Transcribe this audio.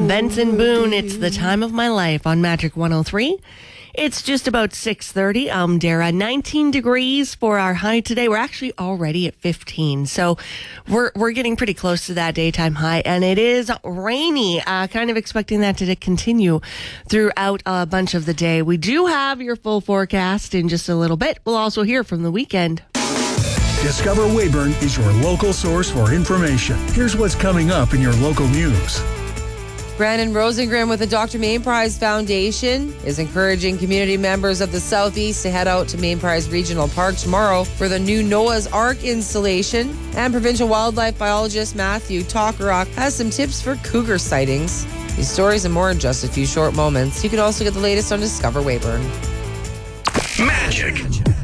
Benson Boone, it's the time of my life on Magic 103. It's just about 6:30. I'm Dara. 19 degrees for our high today. We're actually already at 15. So we're getting pretty close to that daytime high. And it is rainy. Kind of expecting that to continue throughout a bunch of the day. We do have your full forecast in just a little bit. We'll also hear from the weekend. Discover Weyburn is your local source for information. Here's what's coming up in your local news. Brandon Rosengren with the Dr. Main Prize Foundation is encouraging community members of the Southeast to head out to Main Prize Regional Park tomorrow for the new Noah's Ark installation. And provincial wildlife biologist Matthew Tokorock has some tips for cougar sightings. These stories and more in just a few short moments. You can also get the latest on Discover Weyburn. Magic